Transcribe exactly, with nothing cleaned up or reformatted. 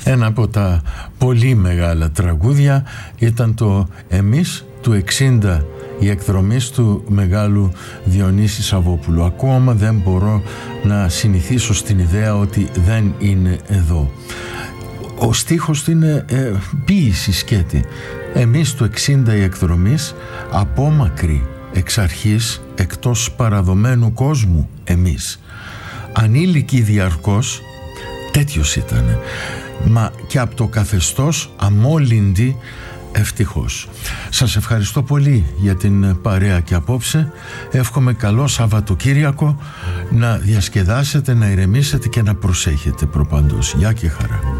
Ένα από τα πολύ μεγάλα τραγούδια ήταν το «Εμείς» του εξήντα, η εκδρομής του μεγάλου Διονύση Σαββόπουλου. Ακόμα δεν μπορώ να συνηθίσω στην ιδέα ότι δεν είναι εδώ. Ο στίχος του είναι ε, ποίηση σκέτη. «Εμείς» του εξήντα, η εκδρομής, απόμακρη εξ αρχής, εκτός παραδομένου κόσμου εμείς. Ανήλικοι διαρκώς, τέτοιος ήτανε, μα και από το καθεστώς αμόλυντη ευτυχώς. Σας ευχαριστώ πολύ για την παρέα και απόψε. Εύχομαι καλό Σαββατοκύριακο, να διασκεδάσετε, να ηρεμήσετε και να προσέχετε προπαντός. Γεια και χαρά.